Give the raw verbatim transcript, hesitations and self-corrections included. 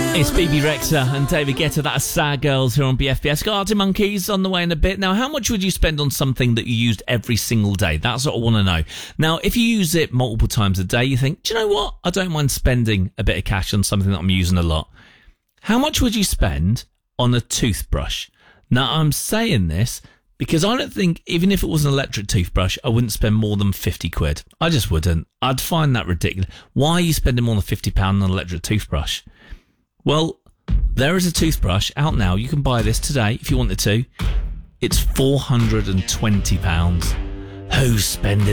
It's B B Rexha and David Guetta. That's Sad Girls here on B F B S. Got Arctic Monkeys on the way in a bit. Now, how much would you spend on something that you used every single day? That's what I want to know. Now, if you use it multiple times a day, you think, do you know what? I don't mind spending a bit of cash on something that I'm using a lot. How much would you spend on a toothbrush? Now, I'm saying this because I don't think, even if it was an electric toothbrush, I wouldn't spend more than fifty quid. I just wouldn't. I'd find that ridiculous. Why are you spending more than fifty pounds on an electric toothbrush? Well, there is a toothbrush out now. You can buy this today if you wanted to. It's four hundred twenty pounds. Who's spending